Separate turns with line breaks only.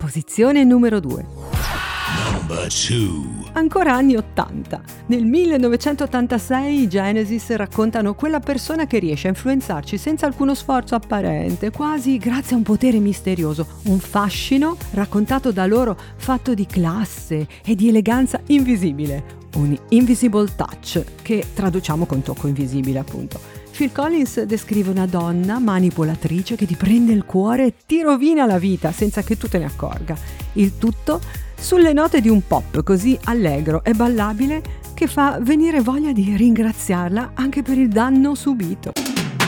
Posizione numero 2.
Number 2.
Ancora anni 80. Nel 1986 i Genesis raccontano quella persona che riesce a influenzarci senza alcuno sforzo apparente, quasi grazie a un potere misterioso, un fascino raccontato da loro fatto di classe e di eleganza invisibile, un invisible touch, che traduciamo con tocco invisibile appunto. Phil Collins descrive una donna manipolatrice che ti prende il cuore e ti rovina la vita senza che tu te ne accorga. Il tutto sulle note di un pop così allegro e ballabile che fa venire voglia di ringraziarla anche per il danno subito.